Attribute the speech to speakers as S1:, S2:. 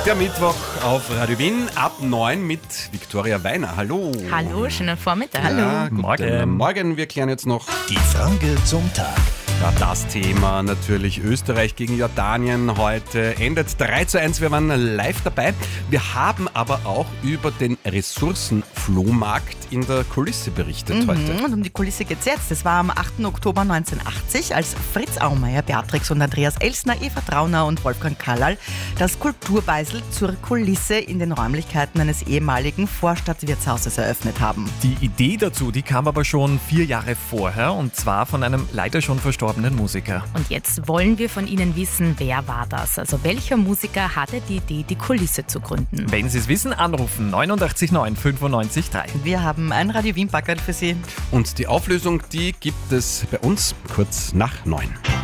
S1: Der Mittwoch auf Radio Wien ab 9 mit Viktoria Weiner. Hallo.
S2: Hallo, schönen Vormittag.
S1: Ja,
S2: Hallo.
S1: Morgen. Wir klären jetzt noch
S3: Die Frage zum Tag.
S1: ja, das Thema natürlich Österreich gegen Jordanien. Heute endet 3:1. Wir waren live dabei. Wir haben aber auch über den Ressourcenflohmarkt in der Kulisse berichtet heute.
S4: Und um die Kulisse geht's jetzt. Das war am 8. Oktober 1980, als Fritz Aumeier, Beatrix und Andreas Elsner, Eva Trauner und Wolfgang Kallal das Kulturbeisel zur Kulisse in den Räumlichkeiten eines ehemaligen Vorstadtwirtshauses eröffnet haben.
S5: Die Idee dazu, die kam aber schon 4 Jahre vorher, und zwar von einem leider schon verstorbenen Musiker.
S2: Und jetzt wollen wir von Ihnen wissen, wer war das? Also welcher Musiker hatte die Idee, die Kulisse zu gründen?
S5: Wenn Sie es wissen, anrufen 89 9 95 3.
S4: Wir haben ein Radio Wien-Packerl für Sie.
S1: Und die Auflösung, die gibt es bei uns kurz nach 9.